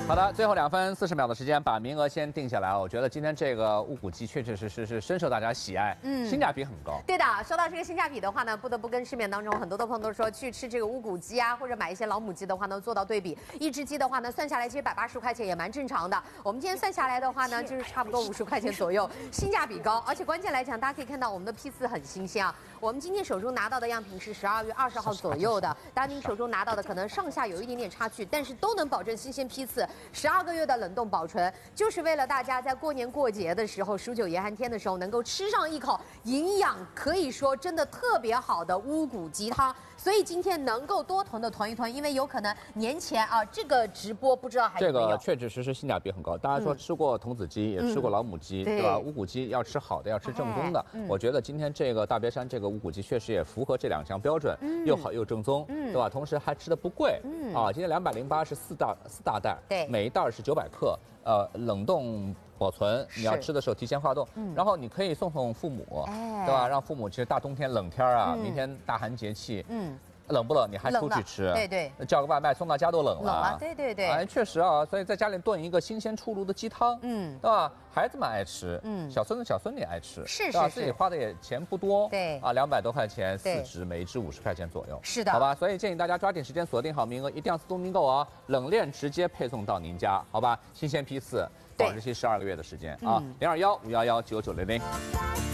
好的，最后2分40秒的时间，把名额先定下来。我觉得今天这个乌骨鸡确确实实是深受大家喜爱，性价比很高。 对的，说到这个性价比的话呢，不得不跟市面当中很多的朋友都说，去吃这个乌骨鸡啊，或者买一些老母鸡的话呢，做到对比。一只鸡的话呢，算下来其实180块钱也蛮正常的。我们今天算下来的话呢，就是差不多50块钱左右，性价比高。而且关键来讲，大家可以看到我们的批次很新鲜啊。我们今天手中拿到的样品是12月20号左右的，当然您手中拿到的可能上下有一点点差距，但是都能保证新鲜批次，12个月的冷冻保存，就是为了大家在过年过节的时候、数9严寒天的时候，能够吃上一口营养可以说真的特别好的乌骨鸡汤。所以今天能够多囤的囤一囤，因为有可能年前啊这个直播不知道还有没有。 这个确确实实性价比很高。大家说吃过童子鸡，也吃过老母鸡，对吧？乌骨鸡要吃好的，要吃正宗的。我觉得今天这个大别山这个乌骨鸡确实也符合这2项标准，又好又正宗，对吧？同时还吃的不贵，啊，今天208是4大袋， 对， 每一袋是900克，冷冻保存，你要吃的时候提前化冻，然后你可以送父母，对吧？让父母其实大冬天冷天啊，明天大寒节气，冷不冷你还出去吃？ 对对， 叫个外卖送到家都冷了。 冷了，对对对。 哎，确实啊，所以在家里炖一个新鲜出炉的鸡汤，对吧？孩子们爱吃，小孙子小孙女爱吃， 是吧？自己花的也钱不多， 对啊，200多块钱4只，每一只50块钱左右， 是的， 好吧？所以建议大家抓紧时间锁定好名额，一定要自动订购啊，冷链直接配送到您家，好吧？新鲜批次，保质期12个月的时间啊，021-511-9900。